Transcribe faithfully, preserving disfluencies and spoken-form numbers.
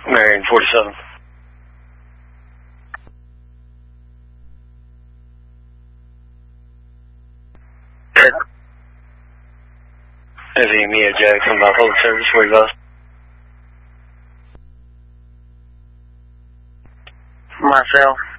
Marion forty-seven. Heavy Mia Jackson by public service, where you guys? Marcel.